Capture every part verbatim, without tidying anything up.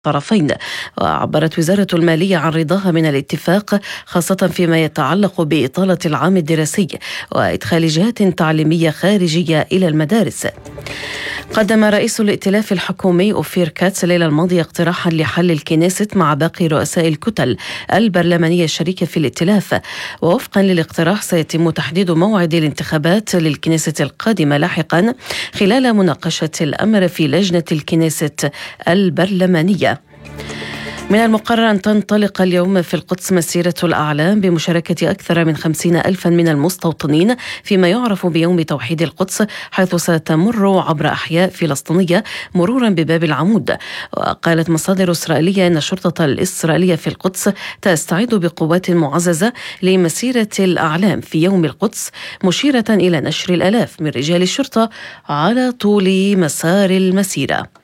الطرفين. وعبرت وزارة المالية عن رضاها من الاتفاق، خاصة فيما يتعلق بإطالة العام الدراسي وإدخال جهات تعليمية خارجية إلى المدارس. قدم رئيس الائتلاف الحكومي أوفير كاتس الليلة الماضية اقتراحا لحل الكنيست مع باقي رؤساء الكتل البرلمانية الشريكة في الائتلاف، ووفقا للاقتراح سيتم تحديد موعد الانتخابات للكنيست القادمة لاحقا خلال مناقشة الأمر في لجنة الكنيست البرلمانية. من المقرر أن تنطلق اليوم في القدس مسيرة الأعلام بمشاركة أكثر من خمسين ألفا من المستوطنين فيما يعرف بيوم توحيد القدس، حيث ستمر عبر أحياء فلسطينية مرورا بباب العمود. وقالت مصادر إسرائيلية أن الشرطة الإسرائيلية في القدس تستعد بقوات معززة لمسيرة الأعلام في يوم القدس، مشيرة إلى نشر الآلاف من رجال الشرطة على طول مسار المسيرة.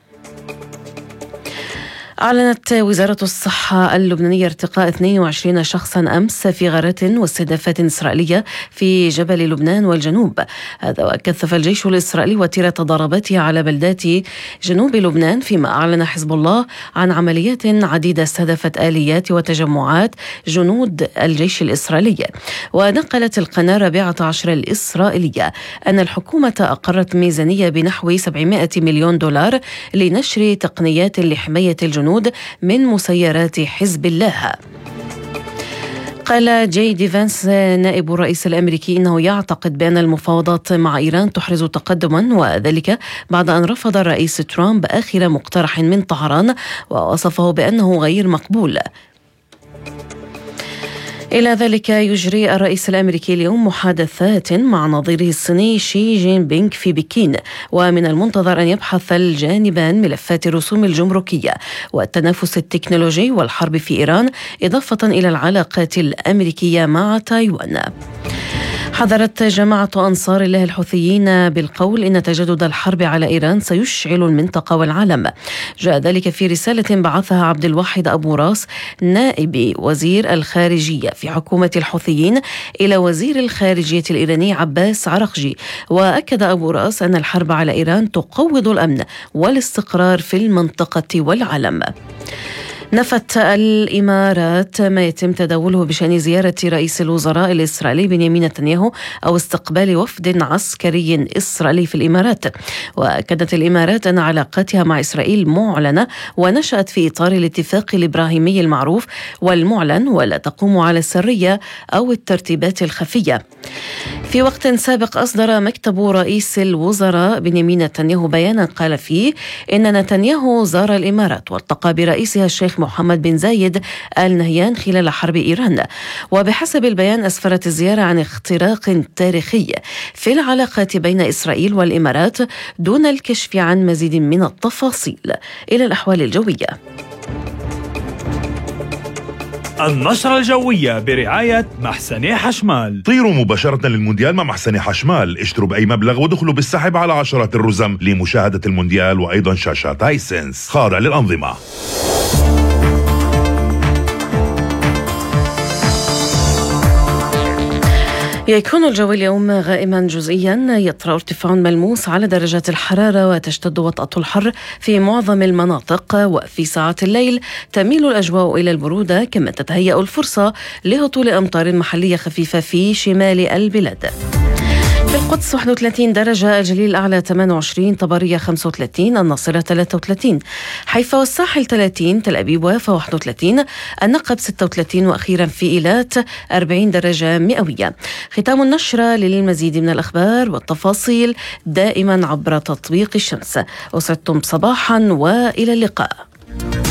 أعلنت وزارة الصحة اللبنانية ارتقاء اثنين وعشرين شخصا أمس في غارات واستهدافات إسرائيلية في جبل لبنان والجنوب. هذا وكثف الجيش الإسرائيلي وتيرة ضرباته على بلدات جنوب لبنان، فيما أعلن حزب الله عن عمليات عديدة استهدفت آليات وتجمعات جنود الجيش الإسرائيلي. ونقلت القناة الرابعة عشر الإسرائيلية أن الحكومة أقرت ميزانية بنحو سبعمائة مليون دولار لنشر تقنيات لحماية الجنود من مسيرات حزب الله. قال جي دي فانس نائب الرئيس الأمريكي إنه يعتقد بأن المفاوضات مع إيران تحرز تقدما، وذلك بعد أن رفض الرئيس ترامب آخر مقترح من طهران ووصفه بأنه غير مقبول. إلى ذلك يجري الرئيس الأمريكي اليوم محادثات مع نظيره الصيني شي جين بينغ في بكين، ومن المنتظر أن يبحث الجانبان ملفات الرسوم الجمركية والتنافس التكنولوجي والحرب في إيران، إضافة إلى العلاقات الأمريكية مع تايوان. حذرت جماعة أنصار الله الحوثيين بالقول إن تجدد الحرب على إيران سيشعل المنطقة والعالم. جاء ذلك في رسالة بعثها عبد الواحد أبو راس نائب وزير الخارجية في حكومة الحوثيين إلى وزير الخارجية الإيراني عباس عرقجي. وأكد أبو راس أن الحرب على إيران تقوض الأمن والاستقرار في المنطقة والعالم. نفت الإمارات ما يتم تداوله بشأن زيارة رئيس الوزراء الإسرائيلي بنيامين نتنياهو أو استقبال وفد عسكري إسرائيلي في الإمارات. وأكدت الإمارات أن علاقاتها مع إسرائيل معلنة ونشأت في إطار الاتفاق الإبراهيمي المعروف والمعلن، ولا تقوم على السرية أو الترتيبات الخفية. في وقت سابق أصدر مكتب رئيس الوزراء بنيامين نتنياهو بيانا قال فيه إن نتنياهو زار الإمارات والتقى برئيسها الشيخ محمد بن زايد آل نهيان خلال حرب إيران. وبحسب البيان أسفرت الزيارة عن اختراق تاريخي في العلاقات بين إسرائيل والإمارات دون الكشف عن مزيد من التفاصيل. إلى الأحوال الجوية. النشرة الجوية برعاية محسني حشمال. طيروا مباشرة للمونديال مع محسني حشمال، اشتروا بأي مبلغ ودخلوا بالسحب على عشرات الرزم لمشاهدة المونديال وأيضا شاشات هايسنس خاضع للأنظمة. يكون الجو اليوم غائما جزئيا، يطرأ ارتفاع ملموس على درجات الحرارة وتشتد وطأة الحر في معظم المناطق، وفي ساعات الليل تميل الأجواء إلى البرودة، كما تتهيأ الفرصة لهطول أمطار محلية خفيفة في شمال البلاد. في القدس واحد وثلاثين درجة، الجليل الأعلى ثمانية وعشرين، طبرية خمسة وثلاثين، الناصرة ثلاثة وثلاثين، حيفا والساحل ثلاثين، تل أبيب ويافا واحد وثلاثين، النقب ستة وثلاثين، وأخيرا في إيلات أربعين درجة مئوية. ختام النشرة. للمزيد من الأخبار والتفاصيل دائما عبر تطبيق الشمس. أسعدتم صباحا وإلى اللقاء.